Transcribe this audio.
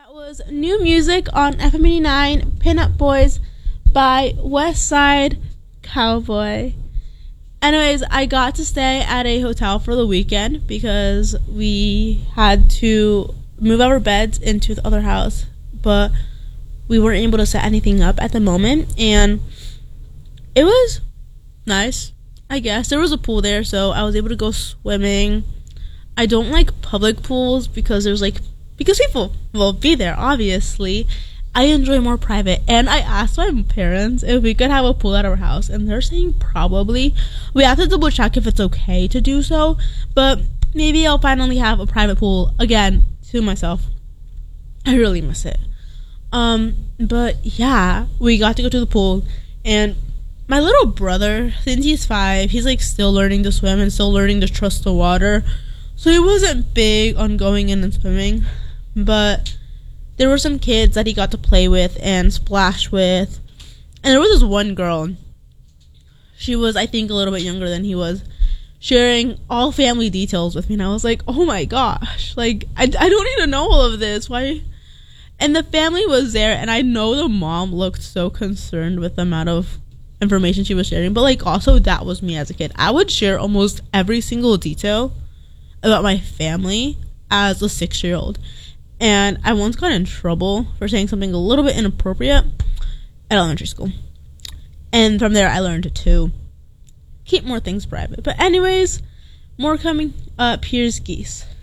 That was new music on FM 89, Pinup Boys by West Side Cowboy. Anyways, I got to stay at a hotel for the weekend because we had to move our beds into the other house, but we weren't able to set anything up at the moment, and it was nice, I guess. There was a pool there, so I was able to go swimming. I don't like public pools because people will be there, obviously. I enjoy more private, and I asked my parents if we could have a pool at our house, and they're saying probably. We have to double check if it's okay to do so, but maybe I'll finally have a private pool again to myself. I really miss it. But yeah, we got to go to the pool, and my little brother, since he's 5, he's still learning to swim and still learning to trust the water, so he wasn't big on going in and swimming, but there were some kids that he got to play with and splash with. And there was this one girl. She was, I think, a little bit younger than he was, sharing all family details with me. And I was like, oh my gosh. I don't need to know all of this. Why? And the family was there. And I know the mom looked so concerned with the amount of information she was sharing. But, also, that was me as a kid. I would share almost every single detail about my family as a 6-year-old. And I once got in trouble for saying something a little bit inappropriate at elementary school. And from there, I learned to keep more things private. But anyways, more coming up. Here's Geese.